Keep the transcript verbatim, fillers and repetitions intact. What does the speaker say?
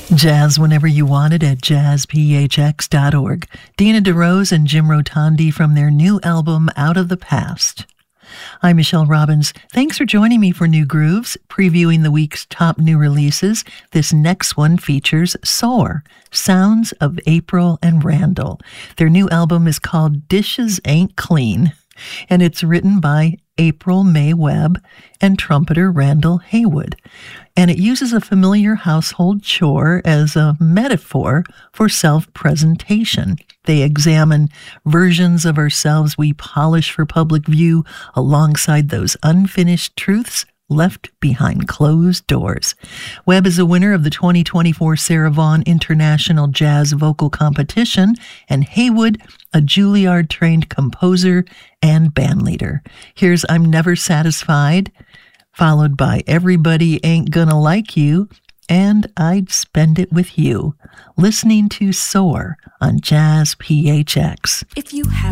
Jazz whenever you want it at jazz p h x dot org. Dina DeRose and Jim Rotondi from their new album, Out of the Past. I'm Michelle Robbins. Thanks for joining me for New Grooves, previewing the week's top new releases. This next one features Soar, Sounds of April and Randall. Their new album is called Dishes Ain't Clean, and it's written by April May Webb and trumpeter Randall Haywood. And it uses a familiar household chore as a metaphor for self-presentation. They examine versions of ourselves we polish for public view alongside those unfinished truths left behind closed doors. Webb is a winner of the twenty twenty-four Sarah Vaughan International Jazz Vocal Competition, and Haywood, a Juilliard-trained composer and bandleader. Here's I'm Never Satisfied, followed by Everybody Ain't Gonna Like You, and I'd Spend It With You. Listening to Soar on Jazz P H X. If you have